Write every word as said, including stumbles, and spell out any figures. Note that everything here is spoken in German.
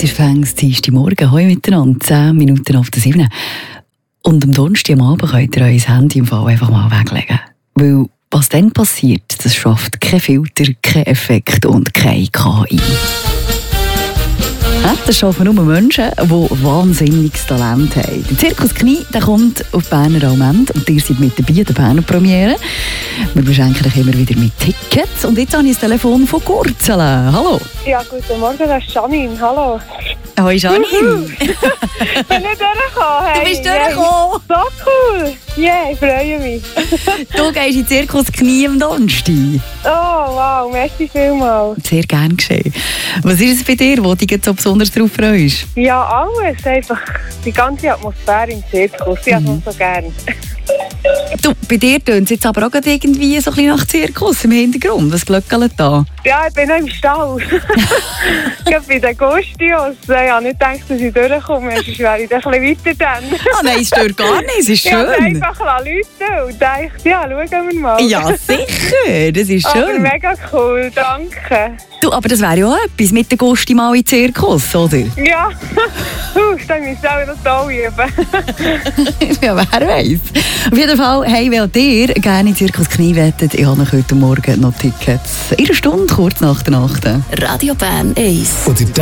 Es ist fängs Dienstagmorgen, heute miteinander, zehn Minuten auf der sieben. Und am Donnerstagabend könnt ihr euer Handy im Fall einfach mal weglegen. Weil was dann passiert, das schafft kein Filter, kein Effekt und kein K I. Das schaffen nur Menschen, die wahnsinniges Talent haben. Der Zirkus Knie der kommt auf Berner Almend und ihr seid mit dabei, der Berner Premiere. Wir beschenken euch immer wieder mit Tickets. Und jetzt habe ich das Telefon von Kurzelen. Hallo. Ja, guten Morgen, das ist Janine. Hallo. Hoi Janine. Ich bin nicht durchgekommen. Hey. Du bist durchgekommen. So cool. Ja, yeah, ich freue mich. Du gehst in den Zirkus Knie am Donnerstag. Oh, wow, merci vielmals. Sehr gerne geschehen. Was ist es bei dir, wo du dich so besonders darauf freust? Ja, alles. Einfach die ganze Atmosphäre im Zirkus. Ich habe es so gerne. Du, bei dir tönt es jetzt aber auch gerade irgendwie so ein bisschen nach Zirkus im Hintergrund. Was glöckelt da? Ja, ich bin noch im Stall. Ich bin bei den Gustios. Ich habe nicht gedacht, dass ich durchkomme. Sonst wäre ich ein bisschen weiter dann. Ah nein, es stört gar nicht. Es ist schön. Ich habe einfach Leute und dachte, ja, schauen wir mal. Ja, sicher. Das ist schön. Aber mega cool, danke. Du, aber das wäre ja auch etwas mit den Gusti mal in den Zirkus, oder? Ja, uh, dann müssen wir auch noch toll üben. Ja, wer weiß. Auf jeden Fall, hey, wenn ihr gerne in Zirkus Knie wettet, ich habe euch heute Morgen noch Tickets. In einer Stunde, kurz nach der Nacht. Radio Bern eins.